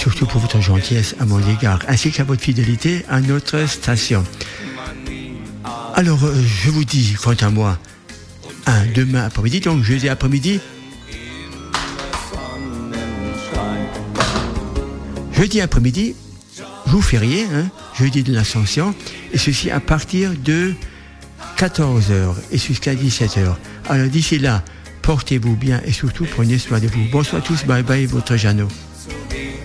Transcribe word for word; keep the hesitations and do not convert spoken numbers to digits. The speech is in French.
surtout pour votre gentillesse à mon égard, ainsi qu'à votre fidélité à notre station. Alors, euh, je vous dis, quant à moi, un demain après-midi, donc jeudi après-midi, jeudi après-midi, jour férié, hein, jeudi de l'Ascension, et ceci à partir de quatorze heures et jusqu'à dix-sept heures. Alors d'ici là, portez-vous bien et surtout prenez soin de vous. Bonsoir à tous, bye bye, votre Jeannot.